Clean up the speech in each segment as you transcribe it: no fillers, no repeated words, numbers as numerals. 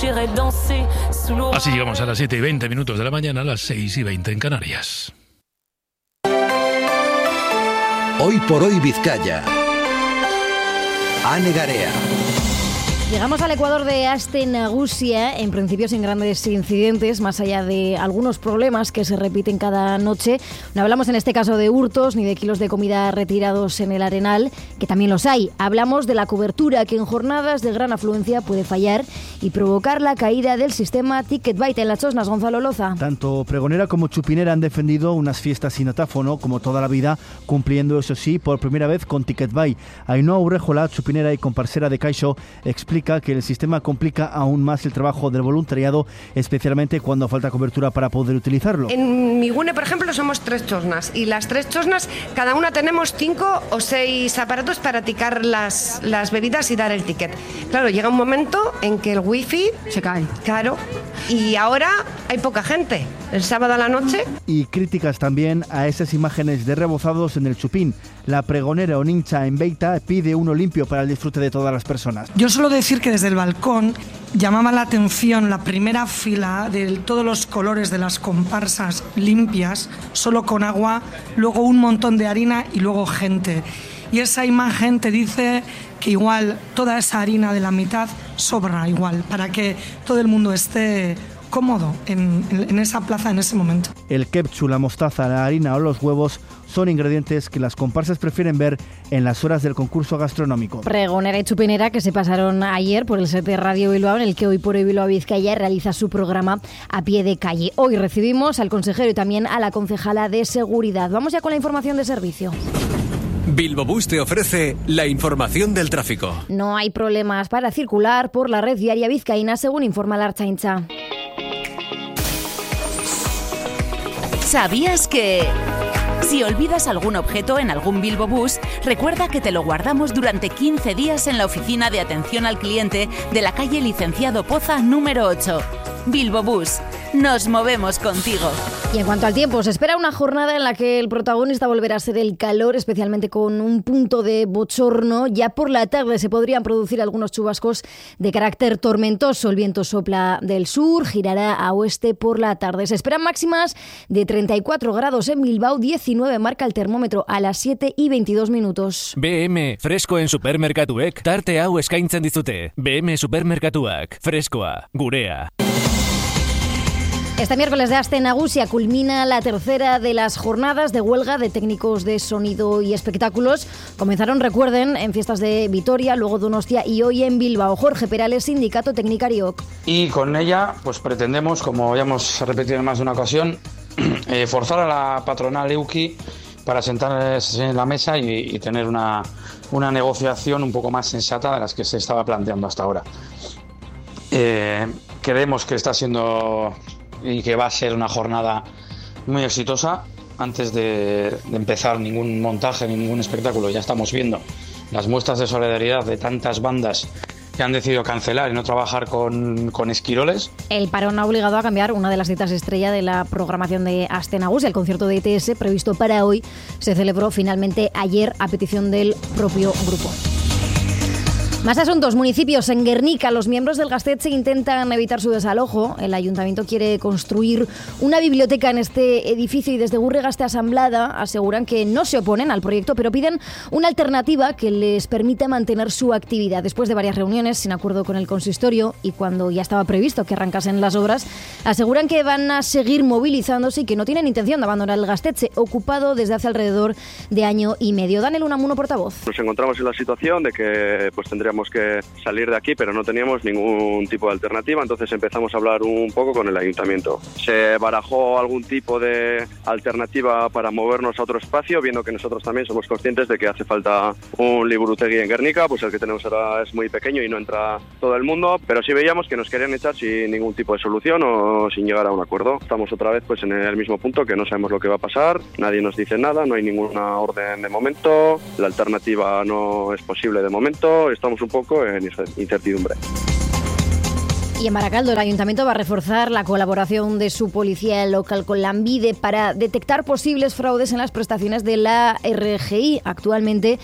Así llegamos a las 7:20 de la mañana, a las 6:20 en Canarias. Hoy por hoy Vizcaya. Ane Garea. Llegamos al Ecuador de Aste Nagusia, en principio sin grandes incidentes, más allá de algunos problemas que se repiten cada noche. No hablamos en este caso de hurtos ni de kilos de comida retirados en el Arenal, que también los hay. Hablamos de la cobertura que en jornadas de gran afluencia puede fallar y provocar la caída del sistema Ticketbyte en Las Chosnas. Gonzalo Loza. Tanto Pregonera como Chupinera han defendido unas fiestas sin atáfono, como toda la vida, cumpliendo, eso sí, por primera vez con Ticketbyte. Ainhoa Urrejola, Chupinera y comparsera de Caixo, explica que el sistema complica aún más el trabajo del voluntariado, especialmente cuando falta cobertura para poder utilizarlo. En Migune, por ejemplo, somos 3 chosnas y las 3 chosnas, cada una tenemos 5 o 6 aparatos para ticar las bebidas y dar el ticket. Claro, llega un momento en que el wifi se cae. Claro, y ahora hay poca gente. El sábado a la noche. Y críticas también a esas imágenes de rebozados en el Chupín. La pregonera Onincha en Beita pide uno limpio para el disfrute de todas las personas. Yo suelo decir que desde el balcón llamaba la atención la primera fila de todos los colores de las comparsas limpias, solo con agua, luego un montón de harina y luego gente. Y esa imagen te dice que igual toda esa harina de la mitad sobra igual, para que todo el mundo esté cómodo en esa plaza en ese momento. El ketchup, la mostaza, la harina o los huevos son ingredientes que las comparsas prefieren ver en las horas del concurso gastronómico. Pregonera y Chupinera que se pasaron ayer por el set de Radio Bilbao, en el que Hoy por Hoy Bilbao Vizcaya realiza su programa a pie de calle. Hoy recibimos al consejero y también a la concejala de Seguridad. Vamos ya con la información de servicio. Bilbobús te ofrece la información del tráfico. No hay problemas para circular por la red viaria vizcaína, según informa la Ertzaintza. ¿Sabías que...? Si olvidas algún objeto en algún Bilbobús, recuerda que te lo guardamos durante 15 días en la oficina de atención al cliente de la calle Licenciado Poza número 8. Bilbobús, nos movemos contigo. Y en cuanto al tiempo, se espera una jornada en la que el protagonista volverá a ser el calor, especialmente con un punto de bochorno. Ya por la tarde se podrían producir algunos chubascos de carácter tormentoso. El viento sopla del sur, girará a oeste por la tarde. Se esperan máximas de 34 grados en Bilbao, 19 marca el termómetro a las 7:22. BM, fresko en supermerkatuek, tarte hau eskaintzen dizute. BM Supermerkatuak, freskoa, gurea. Este miércoles de Aste Nagusia culmina la tercera de las jornadas de huelga de técnicos de sonido y espectáculos. Comenzaron, recuerden, en fiestas de Vitoria, luego Donostia y hoy en Bilbao. Jorge Perales, Sindicato Teknikariok. Y con ella pues pretendemos, como ya hemos repetido en más de una ocasión, forzar a la patronal EUKI para sentarse en la mesa y tener una negociación un poco más sensata de las que se estaba planteando hasta ahora. Creemos que está siendo y que va a ser una jornada muy exitosa. Antes de empezar ningún montaje, ningún espectáculo, ya estamos viendo las muestras de solidaridad de tantas bandas que han decidido cancelar y no trabajar con esquiroles. El parón ha obligado a cambiar una de las citas estrella de la programación de Aste Nagusia. El concierto de ETS, previsto para hoy, se celebró finalmente ayer a petición del propio grupo. Más asuntos. Municipios. En Guernica, los miembros del Gaztetxe intentan evitar su desalojo. El ayuntamiento quiere construir una biblioteca en este edificio y desde Gurre-Gazte Asamblada aseguran que no se oponen al proyecto, pero piden una alternativa que les permita mantener su actividad. Después de varias reuniones sin acuerdo con el consistorio y cuando ya estaba previsto que arrancasen las obras, aseguran que van a seguir movilizándose y que no tienen intención de abandonar el Gaztetxe, ocupado desde hace alrededor de año y medio. Daniel Unamuno, portavoz. Nos encontramos en la situación de que tendríamos que salir de aquí, pero no teníamos ningún tipo de alternativa, entonces empezamos a hablar un poco con el ayuntamiento. Se barajó algún tipo de alternativa para movernos a otro espacio, viendo que nosotros también somos conscientes de que hace falta un liburutegi en Guernica, pues el que tenemos ahora es muy pequeño y no entra todo el mundo, pero sí veíamos que nos querían echar sin ningún tipo de solución o sin llegar a un acuerdo. Estamos otra vez pues en el mismo punto, que no sabemos lo que va a pasar, nadie nos dice nada, no hay ninguna orden de momento, la alternativa no es posible de momento, estamos un poco en incertidumbre. Y en Baracaldo el ayuntamiento va a reforzar la colaboración de su policía local con Lanbide para detectar posibles fraudes en las prestaciones de la RGI. Actualmente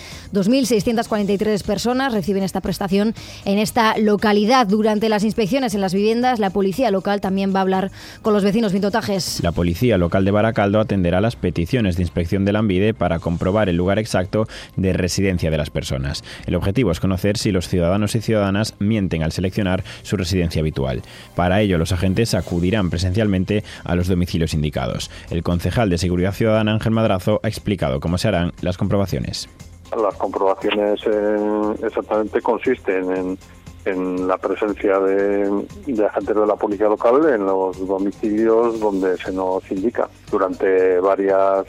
2.643 personas reciben esta prestación en esta localidad. Durante las inspecciones en las viviendas, la policía local también va a hablar con los vecinos. Vintotajes. La policía local de Baracaldo atenderá las peticiones de inspección de Lanbide para comprobar el lugar exacto de residencia de las personas. El objetivo es conocer si los ciudadanos y ciudadanas mienten al seleccionar su residencia habitual. Para ello, los agentes acudirán presencialmente a los domicilios indicados. El concejal de Seguridad Ciudadana, Ángel Madrazo, ha explicado cómo se harán las comprobaciones. Las comprobaciones exactamente consisten en la presencia de agentes de la policía local en los domicilios donde se nos indica durante varias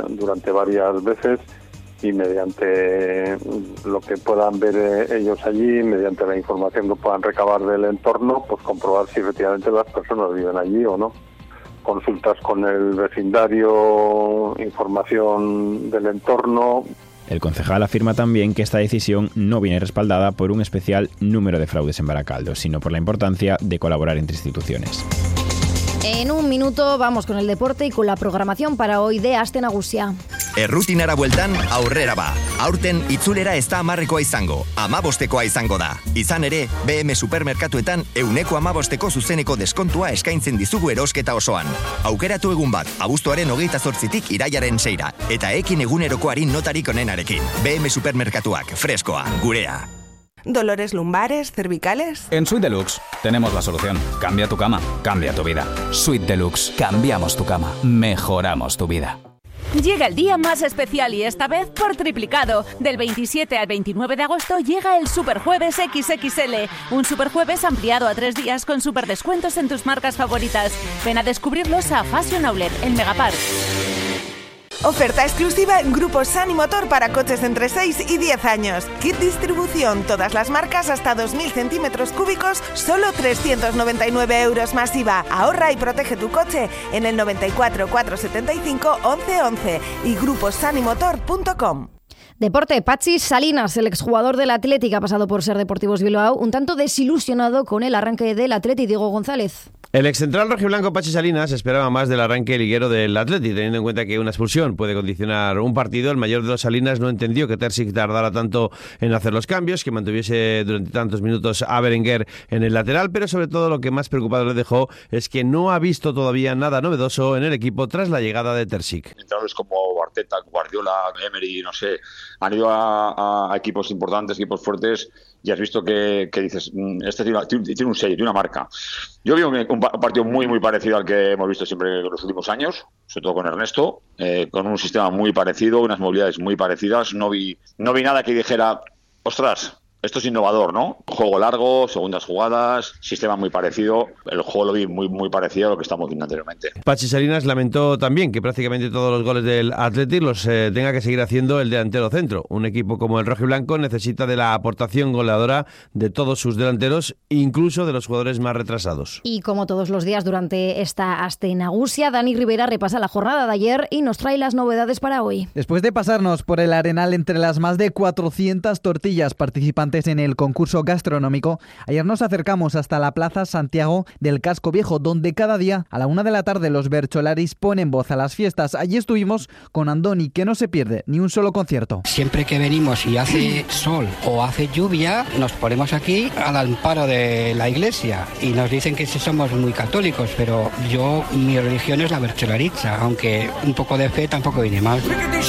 veces, y mediante lo que puedan ver ellos allí, mediante la información que puedan recabar del entorno, pues comprobar si efectivamente las personas viven allí o no. Consultas con el vecindario, información del entorno. El concejal afirma también que esta decisión no viene respaldada por un especial número de fraudes en Baracaldo, sino por la importancia de colaborar entre instituciones. En un minuto vamos con el deporte y con la programación para hoy de Aste Nagusia. Errutinara bueltan aurrera ba. Aurten itzulera ez da 10koa izango, 15koa izango da. Izan ere, BM Supermerkatuetan 115ko zuzeneko deskontua eskaintzen dizugu erosketa osoan. Aukeratu egun bat, abuztuaren 28tik iraiaren 6ra, eta ekin egunerokoari notarik onenarekin. BM Supermerkatuak, freskoa, gurea. ¿Dolores lumbares, cervicales? En Suite Deluxe tenemos la solución. Cambia tu cama, cambia tu vida. Suite Deluxe. Cambiamos tu cama, mejoramos tu vida. Llega el día más especial y esta vez por triplicado. Del 27 al 29 de agosto llega el Superjueves XXL. Un Superjueves ampliado a 3 días con superdescuentos en tus marcas favoritas. Ven a descubrirlos a Fashion Outlet, el Megapark. Oferta exclusiva en Grupo Sani Motor para coches de entre 6 y 10 años. Kit distribución, todas las marcas hasta 2.000 centímetros cúbicos, solo 399 euros más IVA. Ahorra y protege tu coche en el 94 475 1111 y gruposanimotor.com. Deporte, Patxi Salinas, el exjugador del Athletic, ha pasado por Ser Deportivos Bilbao, un tanto desilusionado con el arranque del Athletic. Diego González. El excentral rojiblanco Patxi Salinas esperaba más del arranque liguero del Athletic, teniendo en cuenta que una expulsión puede condicionar un partido. El mayor de los Salinas no entendió que Terzic tardara tanto en hacer los cambios, que mantuviese durante tantos minutos a Berenguer en el lateral, pero sobre todo lo que más preocupado le dejó es que no ha visto todavía nada novedoso en el equipo tras la llegada de Terzic. Entrenadores como Arteta, Guardiola, Emery, no sé, han ido a equipos importantes, equipos fuertes, y has visto que dices, este tiene un sello, tiene una marca. Yo vi un partido muy parecido al que hemos visto siempre en los últimos años, sobre todo con Ernesto, con un sistema muy parecido, unas movilidades muy parecidas. No vi nada que dijera, ostras, esto es innovador, ¿no? Juego largo, segundas jugadas, sistema muy parecido. El juego lo vi muy parecido a lo que estamos viendo anteriormente. Patxi Salinas lamentó también que prácticamente todos los goles del Athletic los tenga que seguir haciendo el delantero centro. Un equipo como el rojiblanco necesita de la aportación goleadora de todos sus delanteros, incluso de los jugadores más retrasados. Y como todos los días durante esta Aste Nagusia, Dani Rivera repasa la jornada de ayer y nos trae las novedades para hoy. Después de pasarnos por el Arenal entre las más de 400 tortillas participantes en el concurso gastronómico, ayer nos acercamos hasta la Plaza Santiago del Casco Viejo, donde cada día a la 1 de la tarde los bercholaris ponen voz a las fiestas. Allí estuvimos con Andoni, que no se pierde ni un solo concierto. Siempre que venimos y hace sol o hace lluvia, nos ponemos aquí al amparo de la iglesia y nos dicen que sí somos muy católicos, pero mi religión es la bercholariza, aunque un poco de fe tampoco viene mal.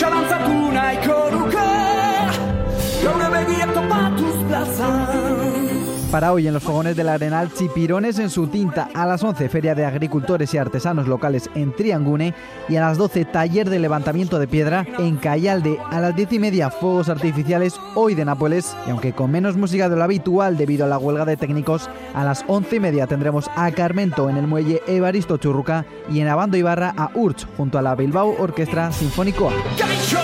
Para hoy en los fogones del Arenal, chipirones en su tinta. A las 11, Feria de Agricultores y Artesanos Locales en Triangune. Y a las 12, taller de levantamiento de piedra en Callalde. A las 10:30, fuegos artificiales hoy de Nápoles. Y aunque con menos música de lo habitual debido a la huelga de técnicos, a las 11:30 tendremos a Carmento en el muelle Evaristo Churruca y en Abando Ibarra a Urch junto a la Bilbao Orquestra Sinfónicoa.